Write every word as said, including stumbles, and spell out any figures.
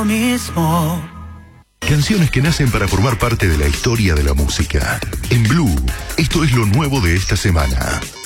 lo mismo. Canciones que nacen para formar parte de la historia de la música. En Blue, esto es lo nuevo de esta semana.